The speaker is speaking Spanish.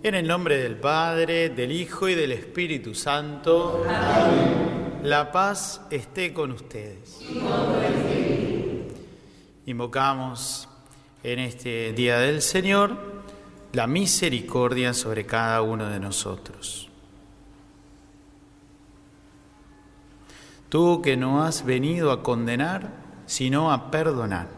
En el nombre del Padre, del Hijo y del Espíritu Santo. Amén. La paz esté con ustedes. Y con tu espíritu. Invocamos en este día del Señor la misericordia sobre cada uno de nosotros. Tú que no has venido a condenar, sino a perdonar.